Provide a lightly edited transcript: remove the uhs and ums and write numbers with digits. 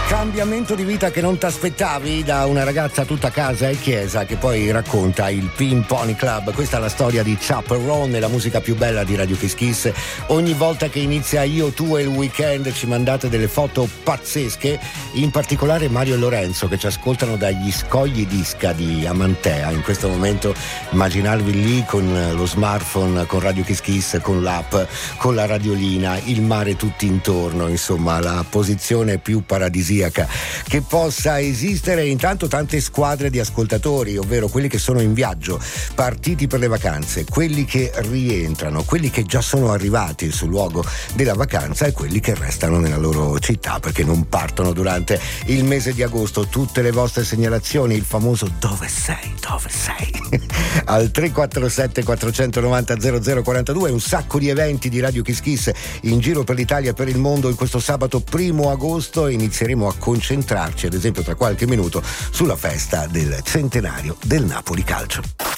Cambiamento di vita che non t'aspettavi da una ragazza tutta casa e chiesa che poi racconta il Pin Pony Club. Questa è la storia di Chaperone, la musica più bella di Radio Kiss Kiss. Ogni volta che inizia Io, Tu e il weekend ci mandate delle foto pazzesche, in particolare Mario e Lorenzo che ci ascoltano dagli scogli d'Isca di Amantea. In questo momento immaginarvi lì con lo smartphone, con Radio Kiss Kiss, con l'app, con la radiolina, il mare tutti intorno, insomma la posizione più paradisiaca che possa esistere. Intanto tante squadre di ascoltatori, ovvero quelli che sono in viaggio, partiti per le vacanze, quelli che rientrano, quelli che già sono arrivati sul luogo della vacanza e quelli che restano nella loro città perché non partono durante il mese di agosto. Tutte le vostre segnalazioni, il famoso dove sei al 347 490 0042. Un sacco di eventi di Radio Kiss Kiss in giro per l'Italia e per il mondo. In questo sabato 1 agosto inizieremo a concentrarci, ad esempio tra qualche minuto, sulla festa del centenario del Napoli Calcio.